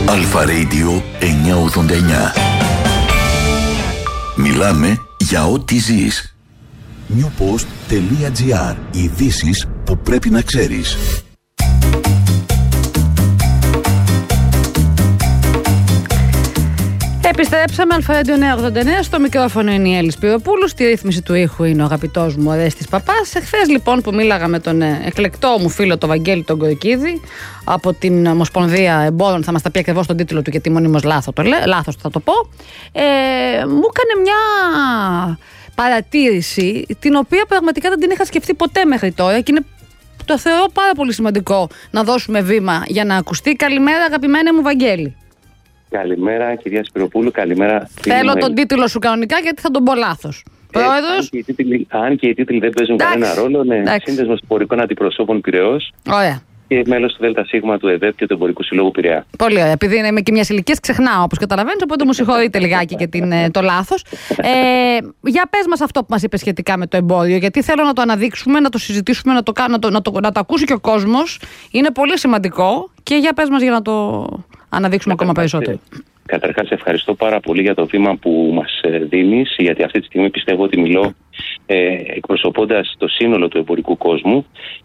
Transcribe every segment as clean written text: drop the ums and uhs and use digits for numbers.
Αλφα Radio 989. Μιλάμε για ό,τι ζεις. newpost.gr. Ειδήσεις που πρέπει να ξέρεις. Επιστρέψαμε, Αλφα Radio 989. Στο μικρόφωνο είναι η Έλλη Σπυροπούλου. Στη ρύθμιση του ήχου είναι ο αγαπητός μου Ορέστης Παπάς. Εχθές λοιπόν που μίλαγα με τον εκλεκτό μου φίλο τον Βαγγέλη τον Κορκίδη από την Ομοσπονδία Εμπόρων, θα μας τα πει ακριβώς τον τίτλο του γιατί μονίμως λάθος θα το πω, μου έκανε μια παρατήρηση την οποία πραγματικά δεν την είχα σκεφτεί ποτέ μέχρι τώρα και το θεωρώ πάρα πολύ σημαντικό να δώσουμε βήμα για να ακουστεί. Καλημέρα αγαπημένε μου Βαγγέλη. Καλημέρα κυρία Σπυροπούλου, καλημέρα. Θέλω τον τίτλο σου κανονικά γιατί θα τον πω λάθος. Πρόεδρος. Αν και οι τίτλοι δεν παίζουν κανένα ρόλο, ναι. Σύνδεσμος Εμπορικών Αντιπροσώπων Πειραιώς. Ωραία. Και μέλος του ΔΣ του ΕΔΕΠ και του Εμπορικού Συλλόγου Πειραιά. Πολύ ωραία. Επειδή είμαι και μια ηλικία, ξεχνάω όπως καταλαβαίνεις, οπότε μου συγχωρείτε λιγάκι και το λάθος. Για πες μας αυτό που μας είπες σχετικά με το εμπόριο, γιατί θέλω να το αναδείξουμε, να το συζητήσουμε, να το ακούσει και ο κόσμος. Είναι πολύ σημαντικό και για πες μας για να το αναδείξουμε ακόμα περισσότερο. Καταρχάς, ευχαριστώ πάρα πολύ για το βήμα που μας δίνεις, γιατί αυτή τη στιγμή πιστεύω ότι μιλώ εκπροσωπώντας το σύνολο του εμπορικού κόσμου.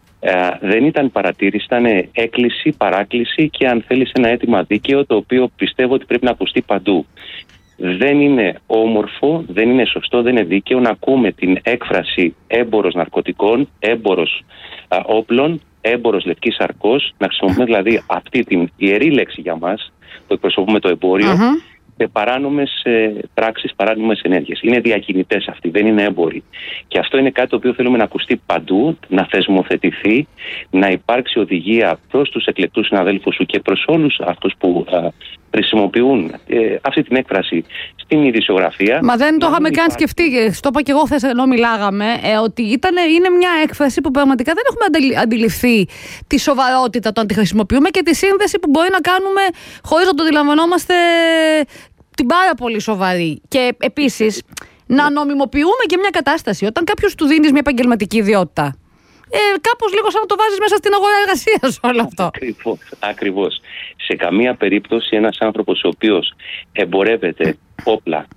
Δεν ήταν παρατήρηση, ήταν έκκληση, παράκληση και αν θέλεις ένα αίτημα δίκαιο το οποίο πιστεύω ότι πρέπει να ακουστεί παντού. Δεν είναι όμορφο, δεν είναι σωστό, δεν είναι δίκαιο να ακούμε την έκφραση έμπορος ναρκωτικών, έμπορος όπλων, έμπορος λευκής σαρκός, να χρησιμοποιούμε δηλαδή αυτή την ιερή λέξη για μας που εκπροσωπούμε το εμπόριο, σε παράνομες πράξεις, παράνομες ενέργειες. Είναι διακινητές αυτοί, δεν είναι έμποροι. Και αυτό είναι κάτι το οποίο θέλουμε να ακουστεί παντού, να θεσμοθετηθεί, να υπάρξει οδηγία προς τους εκλεκτούς συναδέλφους σου και προς όλους αυτούς που χρησιμοποιούν αυτή την έκφραση στην ειδησιογραφία. Μα δεν το είχαμε καν σκεφτεί. Στο είπα και εγώ χθες ενώ μιλάγαμε, ότι είναι μια έκφραση που πραγματικά δεν έχουμε αντιληφθεί τη σοβαρότητα το αν τη χρησιμοποιούμε και τη σύνδεση που μπορεί να κάνουμε χωρίς να το αντιλαμβανόμαστε την πάρα πολύ σοβαρή. Και επίσης να νομιμοποιούμε και μια κατάσταση. Όταν κάποιος του δίνεις μια επαγγελματική ιδιότητα, κάπως λίγο σαν να το βάζεις μέσα στην αγορά εργασίας όλο αυτό. Ακριβώς. Σε καμία περίπτωση ένας άνθρωπος ο οποίος εμπορεύεται όπλα,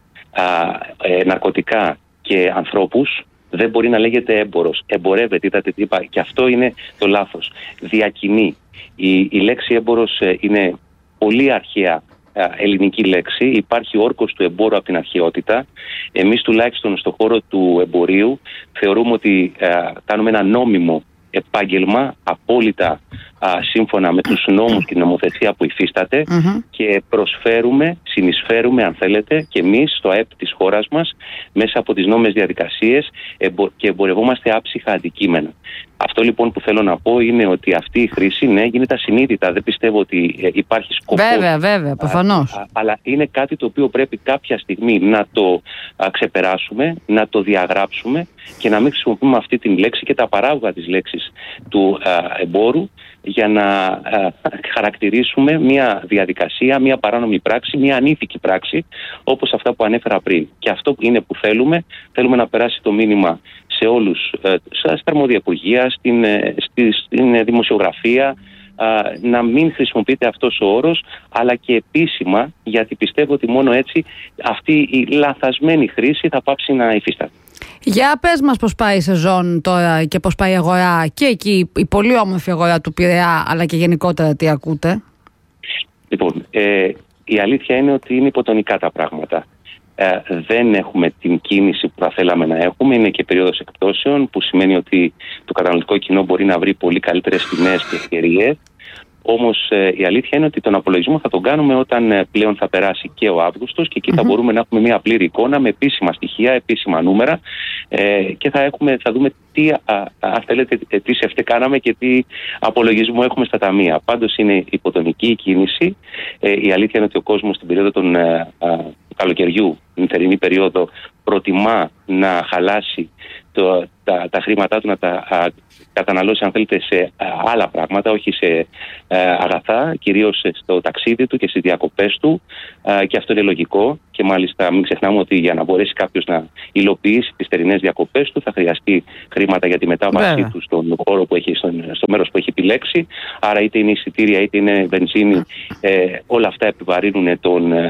ναρκωτικά και ανθρώπους δεν μπορεί να λέγεται έμπορος. Εμπορεύεται, είδατε τι είπα, και αυτό είναι το λάθος. Διακινεί. Η λέξη έμπορος είναι πολύ αρχαία ελληνική λέξη. Υπάρχει όρκος του εμπόρου από την αρχαιότητα. Εμείς τουλάχιστον στον χώρο του εμπορίου θεωρούμε ότι κάνουμε ένα νόμιμο επάγγελμα απόλυτα σύμφωνα με τους νόμους και την νομοθεσία που υφίσταται και συνεισφέρουμε αν θέλετε και εμείς στο ΑΕΠ της χώρας μας μέσα από τις νόμιμες διαδικασίες και εμπορευόμαστε άψυχα αντικείμενα. Αυτό λοιπόν που θέλω να πω είναι ότι αυτή η χρήση γίνεται ασυνείδητα. Δεν πιστεύω ότι υπάρχει σκοπός. Βέβαια, προφανώς. Αλλά είναι κάτι το οποίο πρέπει κάποια στιγμή να το ξεπεράσουμε, να το διαγράψουμε και να μην χρησιμοποιούμε αυτή την λέξη και τα παράγωγα της λέξης του εμπόρου για να χαρακτηρίσουμε μια διαδικασία, μια παράνομη πράξη, μια ανήθικη πράξη όπως αυτά που ανέφερα πριν. Και αυτό είναι που θέλουμε να περάσει το μήνυμα σε όλους, στα αρμόδια υπουργεία, στην δημοσιογραφία, να μην χρησιμοποιείται αυτός ο όρος, αλλά και επίσημα, γιατί πιστεύω ότι μόνο έτσι αυτή η λαθασμένη χρήση θα πάψει να υφίσταται. Για πες μας πώς πάει η σεζόν τώρα και πώς πάει η αγορά και εκεί η πολύ όμορφη αγορά του Πειραιά, αλλά και γενικότερα τι ακούτε? Λοιπόν, η αλήθεια είναι ότι είναι υποτονικά τα πράγματα. Δεν έχουμε την κίνηση που θα θέλαμε να έχουμε. Είναι και περίοδος εκπτώσεων, που σημαίνει ότι το καταναλωτικό κοινό μπορεί να βρει πολύ καλύτερες τιμές και ευκαιρίες. Όμως η αλήθεια είναι ότι τον απολογισμό θα τον κάνουμε όταν πλέον θα περάσει και ο Αύγουστος και εκεί θα μπορούμε να έχουμε μια πλήρη εικόνα με επίσημα στοιχεία, επίσημα νούμερα και θα δούμε αν θέλετε, τι σεφτέ κάναμε και τι απολογισμό έχουμε στα ταμεία. Πάντως είναι υποτονική η κίνηση. Η αλήθεια είναι ότι ο κόσμος στην περίοδο του καλοκαιριού, την θερινή περίοδο, προτιμά να χαλάσει τα χρήματά του να τα καταναλώσει, αν θέλετε, σε άλλα πράγματα, όχι σε αγαθά, κυρίως στο ταξίδι του και στις διακοπές του, και αυτό είναι λογικό. Και μάλιστα μην ξεχνάμε ότι για να μπορέσει κάποιος να υλοποιήσει τις θερινές διακοπές του θα χρειαστεί χρήματα για τη μετάβασή του στον χώρο που έχει, στο μέρος που έχει επιλέξει. Άρα είτε είναι εισιτήρια είτε είναι βενζίνη, όλα αυτά επιβαρύνουν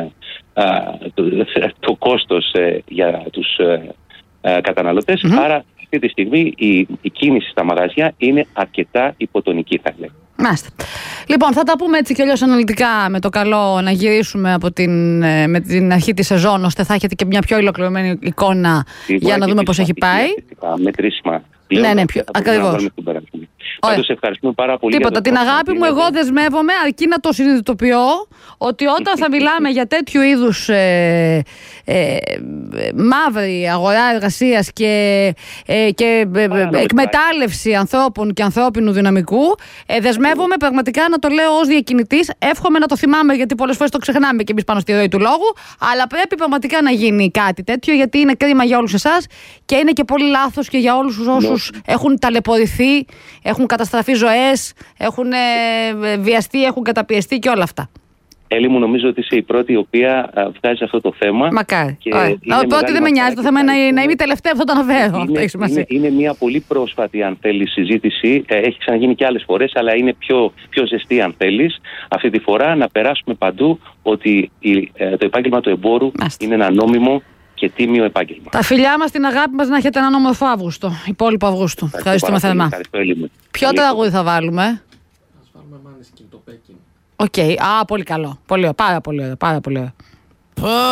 το κόστος για τους καταναλωτές. Άρα αυτή τη στιγμή η κίνηση στα μαγαζιά είναι αρκετά υποτονική, θα λέγαμε. Μάλιστα. Λοιπόν, θα τα πούμε έτσι κι αλλιώς αναλυτικά, με το καλό να γυρίσουμε με την αρχή της σεζόν, ώστε θα έχετε και μια πιο ολοκληρωμένη εικόνα για να δούμε πώς έχει πάει. Μετρήσιμα. Ναι, ακριβώς. Πάντως ευχαριστούμε πάρα πολύ. Τίποτα. Την αγάπη μου, εγώ δεσμεύομαι, αρκεί να το συνειδητοποιώ, ότι όταν θα μιλάμε για τέτοιου είδους μαύρη αγορά εργασίας και εκμετάλλευση ανθρώπων και ανθρώπινου δυναμικού, δεσμεύομαι πραγματικά να το λέω ως διακινητής. Εύχομαι να το θυμάμαι, γιατί πολλές φορές το ξεχνάμε και εμείς πάνω στη ροή του λόγου. Αλλά πρέπει πραγματικά να γίνει κάτι τέτοιο, γιατί είναι κρίμα για όλους εσάς και είναι και πολύ λάθος και για όλους όσους έχουν ταλαιπωρηθεί, έχουν καταστραφεί ζωές, έχουν βιαστεί, έχουν καταπιεστεί και όλα αυτά. Έλλη μου, νομίζω ότι είσαι η πρώτη η οποία βγάζει αυτό το θέμα. Μακάρι. Πρώτη δεν με νοιάζει, το θέμα είναι να είμαι η τελευταία, αυτό το αναφέρω. Είναι μια πολύ πρόσφατη, αν θέλεις, συζήτηση. Έχει ξαναγίνει και άλλες φορές, αλλά είναι πιο ζεστή, αν θέλεις. Αυτή τη φορά να περάσουμε παντού ότι το επάγγελμα του εμπόρου είναι ένα νόμιμο και τίμιο επάγγελμα. Τα φιλιά μας, την αγάπη μας, να έχετε έναν όμορφο Αύγουστο, υπόλοιπο Αυγούστου. Ευχαριστούμε θερμά. Ποιο τραγούδι θα βάλουμε? Θα βάλουμε Måneskin, το Peking. Οκ, πολύ καλό. Πάρα πολύ ωραίο.